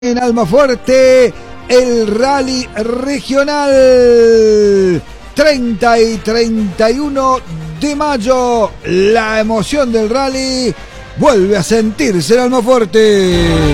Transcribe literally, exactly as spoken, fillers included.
En Almafuerte, el rally regional treinta y treinta y uno de mayo. La emoción del rally vuelve a sentirse en Almafuerte.